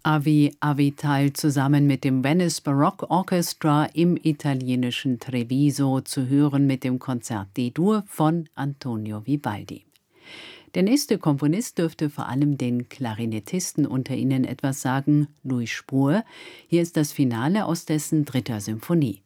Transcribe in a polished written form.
Avi Avital zusammen mit dem Venice Baroque Orchestra im italienischen Treviso, zu hören mit dem Konzert D-Dur von Antonio Vivaldi. Der nächste Komponist dürfte vor allem den Klarinettisten unter Ihnen etwas sagen, Louis Spohr. Hier ist das Finale aus dessen 3. Symphonie.